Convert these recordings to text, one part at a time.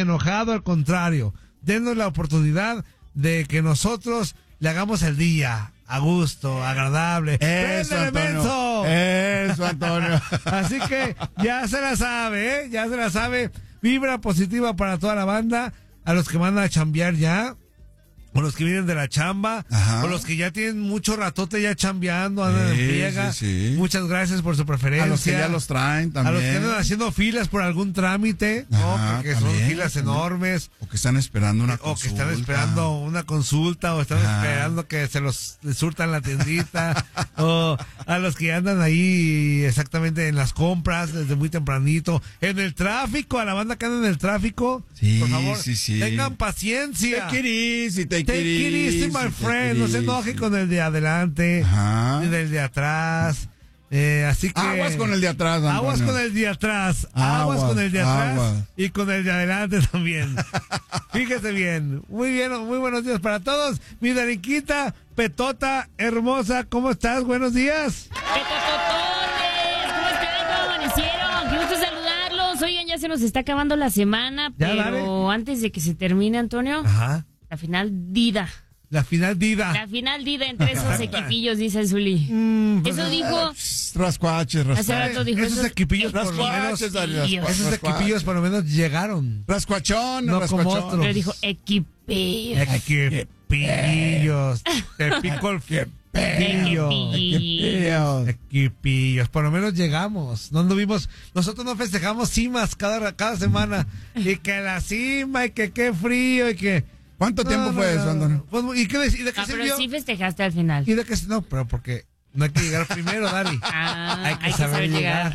enojado, al contrario. Denos la oportunidad de que nosotros le hagamos el día a gusto, agradable. Eso, Antonio. Eso, Antonio. Así que ya se la sabe, ya se la sabe. Vibra positiva para toda la banda, a los que van a chambear ya, o los que vienen de la chamba, Ajá. o los que ya tienen mucho ratote ya chambeando, andan en friega. Sí. Muchas gracias por su preferencia. A los que ya los traen también. A los que andan haciendo filas por algún trámite, Ajá, ¿no? Que son también, filas enormes. O que están esperando una consulta. O que están esperando una consulta, o están esperando que se les surtan la tiendita, o a los que andan ahí exactamente en las compras desde muy tempranito, en el tráfico, a la banda que anda en el tráfico, Sí, por favor, sí. tengan paciencia. Take it easy, Take it easy, my friend. No se enoje con el de adelante, Ajá. ni del de atrás. Así que Aguas con el de atrás, Antonio. Aguas con el de atrás. Aguas con el de atrás. Aguas. Y con el de adelante también. Fíjese bien. Muy bien, muy buenos días para todos. Mi Daniquita, Petota, hermosa, ¿cómo estás? Buenos días. ¡Petototones! ¿Cómo están? ¿Cómo amanecieron? Qué gusto saludarlos. Oigan, ya se nos está acabando la semana, Ya, pero dale. antes de que se termine, Antonio, Ajá. la final Dida. La final Dida. La final Dida entre esos equipillos, dice el Zuli. Pues, Eso dijo. Rascuaches. Hace rato dijo esos equipillos por lo menos. Rascuaches, Dani, Esos equipillos por lo menos llegaron. Rascuachón, No rascuachón. como otros. Pero dijo equipillos. Equipillos. Te pico el pillo. Equipillos. Equipillos, por lo menos llegamos. No anduvimos, nosotros no festejamos cimas cada semana. Y que la cima, y que qué frío, y que. ¿Cuánto tiempo fue eso, Antonio? Pues, ¿y de qué No, sirvió? pero sí festejaste al final. ¿Y de qué? No, pero porque no hay que llegar primero, Dari. Hay que saber llegar.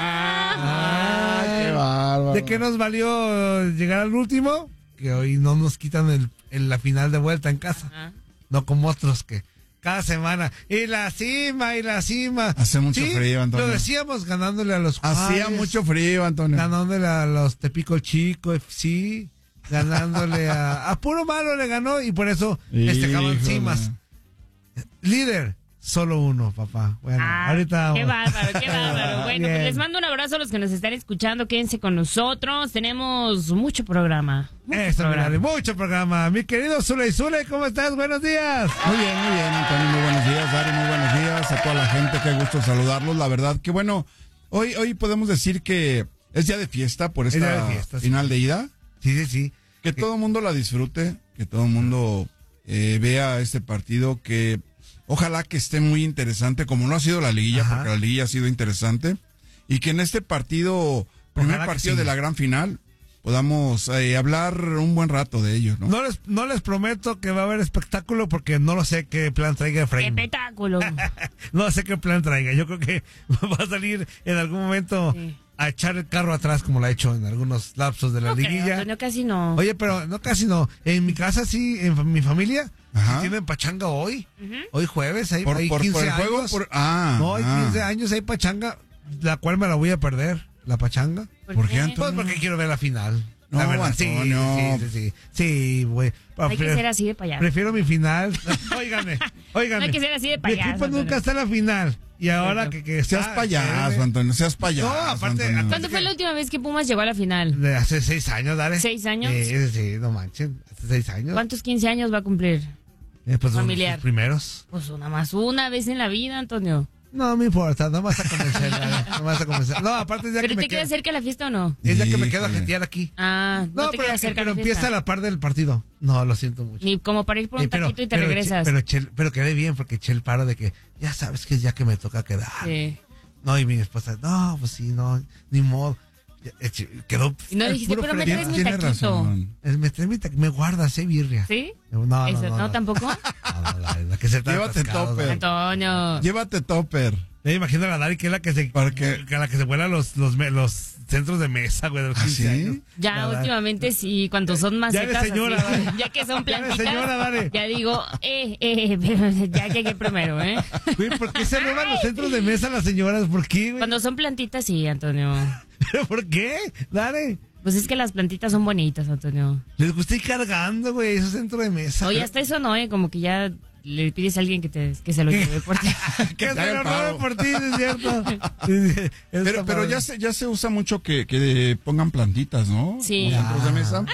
Qué bárbaro. ¿De qué nos valió llegar al último? Que hoy no nos quitan la final de vuelta en casa. Ajá. No como otros que cada semana. Y la cima. Hace mucho Sí, frío, Antonio. Lo decíamos ganándole a los Hacía Juárez, mucho frío, Antonio. ganándole a los Tepico Chico, sí. Ganándole a puro malo le ganó y por eso festejaban Híjole. cimas. Líder, solo uno, papá. Bueno, ahorita Qué vamos. bárbaro, qué bárbaro. Bueno, Bien. pues les mando un abrazo a los que nos están escuchando. Quédense con nosotros. Tenemos mucho programa. Eso, Dani, mucho programa. Mi querido Zule, ¿cómo estás? Buenos días. Muy bien, Antonio. Muy buenos días, Dari. Muy buenos días a toda la gente. Qué gusto saludarlos. La verdad que bueno, hoy podemos decir que es día de fiesta por esta día de fiesta, sí. final de ida. Sí. Que todo el mundo la disfrute, que todo el mundo vea este partido, que ojalá que esté muy interesante, como no ha sido la liguilla, Ajá. porque la liguilla ha sido interesante, y que en este partido, primer Ojalá que partido sí. de la gran final, podamos hablar un buen rato de ello, ¿no? No les prometo que va a haber espectáculo porque no lo sé qué plan traiga Efraín. Espectáculo. No sé qué plan traiga. Yo creo que va a salir en algún momento Sí. a echar el carro atrás como lo ha hecho en algunos lapsos de la No creo, liguilla. Antonio, casi no. Oye, pero no, casi no. En mi casa sí, en mi familia, Ajá. sí tienen pachanga hoy. Hoy jueves, hay 15 por el años. juego, No, hay 15 años, hay pachanga, la cual me la voy a perder, la pachanga. ¿Por qué, Pues Antonio? porque quiero ver la final. No, La verdad, Antonio. sí, güey. Hay que ser así de payaso. Prefiero mi final. Óigame. No hay que ser así de Mi payaso, equipo nunca Antonio. está en la final. Y ahora que Seas está, payaso, Antonio, seas payaso. No, aparte- Antonio. ¿Cuándo fue la última vez que Pumas llegó a la final? De hace 6 años, dale. 6 años. Sí, no manchen. Hace 6 años. ¿Cuántos 15 años va a cumplir? Pues familiar? los primeros. Pues una vez en la vida, Antonio. No me importa, no me vas a convencer. Dale, no me vas a convencer. No, aparte es ya ¿Pero que me te queda quedo. cerca la fiesta o no? Es ya que me quedo a Híjole. jetear aquí. Ah, no, No, te pero, queda cerca pero la fiesta. empieza a la par del partido. No, lo siento mucho. Ni como para ir por un taquito y te regresas. Pero quedé bien porque eché el paro de que ya sabes que es ya que me toca quedar. Sí. No, y mi esposa, no, pues sí, no, ni modo. Quedó. Y no el dijiste, puro pero me fregado. traes mi Tienes taquito. razón. Me traes mi taquito, me guardas, birria. ¿Sí? No, Eso, ¿no? ¿Tampoco? No, que se Llévate topper. Antonio. Llévate topper. Me imagino a la Dari que es la que se, ¿Para qué? que la que se vuela los centros de mesa, güey, de los ¿Ah, 15 sí? años. Ya La Dari. últimamente sí, cuando son Ya eres macetas señora, así, dale. ya que son Ya eres plantitas, señora, dale. ya digo, pero ya llegué primero, ¿eh? Güey, ¿por qué se roban los centros de mesa las señoras? ¿Por qué, güey? Cuando son plantitas, sí, Antonio. ¿Por qué? Dale. Pues es que las plantitas son bonitas, Antonio. Les gusta ir cargando, güey, esos centros de mesa. Oye, hasta eso no, como que ya le pides a alguien que se lo lleve por ti. Que te se haga lo el paro. roben por ti, ¿es cierto? Sí, sí, está Pero padre. ya se usa mucho que pongan plantitas, ¿no? Sí. Los centros de mesa.